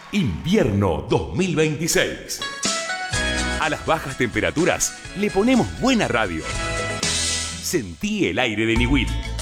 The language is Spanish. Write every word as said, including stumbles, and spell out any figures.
Invierno dos mil veintiséis. A las bajas temperaturas le ponemos buena radio. Sentí el aire de Niwil.